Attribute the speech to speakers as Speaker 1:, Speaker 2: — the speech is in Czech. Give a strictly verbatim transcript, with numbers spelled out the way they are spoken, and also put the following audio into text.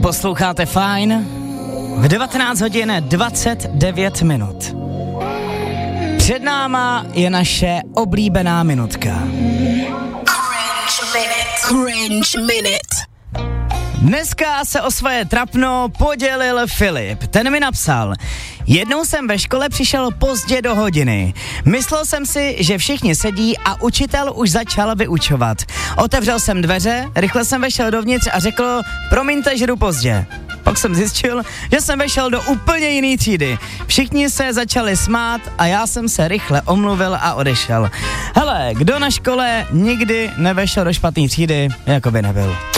Speaker 1: Posloucháte Fajn v devatenáct hodin dvacet devět minut. Před náma je naše oblíbená minutka. Cringe minute. Cringe minute. Dneska se o svoje trapno podělil Filip. Ten mi napsal: jednou jsem ve škole přišel pozdě do hodiny. Myslel jsem si, že všichni sedí a učitel už začal vyučovat. Otevřel jsem dveře, rychle jsem vešel dovnitř a řekl: promiňte, že jdu pozdě. Pak jsem zjistil, že jsem vešel do úplně jiný třídy. Všichni se začali smát a já jsem se rychle omluvil a odešel. Hele, kdo na škole nikdy nevešel do špatný třídy, jako by nebyl.